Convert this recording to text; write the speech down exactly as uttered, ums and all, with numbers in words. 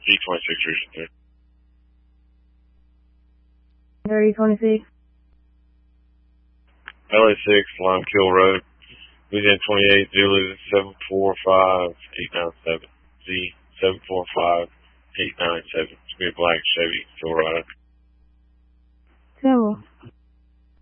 G twenty-six Richard. thirty twenty-six. L A six, Lime Kill Road. Louisiana twenty-eight, Zulu seven four five eight nine seven. Z seven four five eight nine seven. It's going to be a black Chevy Silverado. Cool.